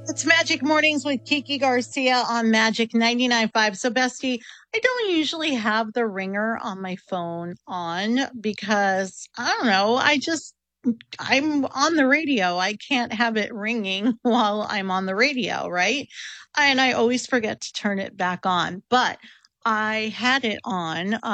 It's Magic Mornings with Kiki Garcia on Magic 99.5. So, Bestie, I don't usually have the ringer on my phone on because I don't know. I'm on the radio. I can't have it ringing while I'm on the radio, right? And I always forget to turn it back on. But I had it on